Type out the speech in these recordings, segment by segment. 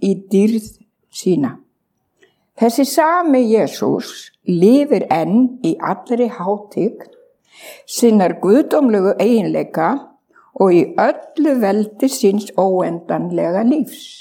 í dýrð sína. Þessi sami Jesús lifir enn í allri hátign, sinnar guðdómlegu eiginleika og í öllu veldi síns óendanlega lífs.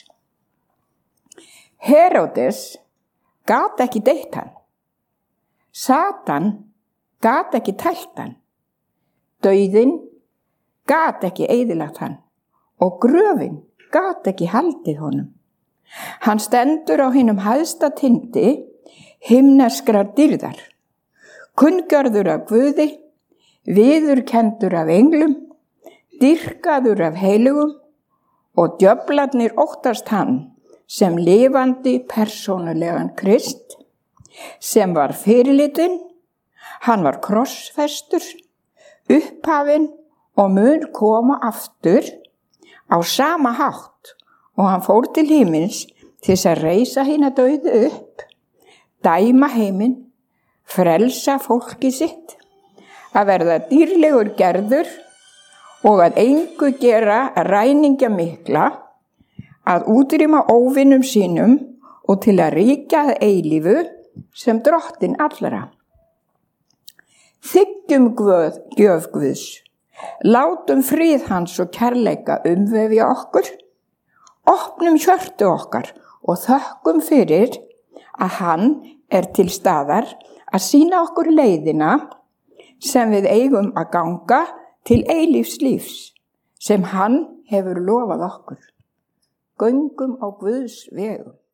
Heródes gat ekki deytt hann. Satan gat ekki tælt hann. Dauðinn gat ekki eyðilagt hann og gröfin gat ekki haldið honum. Hann stendur á hinum hæsta tindi himneskrar dýrðar, kunngjörður af Guði, viðurkenndur af englum, dýrkaður af heilugum og djöflarnir óttast hann sem lifandi persónulegan Krist, sem var fyrirlitinn, hann var krossfestur, upphafinn og mun koma aftur á sama hátt og hann fór til himins til þess að reisa hina dauðu upp, dæma heiminn, frelsa fólkið sitt, að verða dýrlegur gerður og að engu gera ræningja mikla, að útrýma óvinum sínum og til að ríkja að eilífu sem drottinn allra. Þiggjum gjöf Guðs, látum frið hans og kærleika umvefja okkur, opnum hjörtu okkar og þökkum fyrir að hann er til staðar að sýna okkur leiðina sem við eigum að ganga til eilífs lífs sem hann hefur lofað okkur. Göngum á Guðs vegum.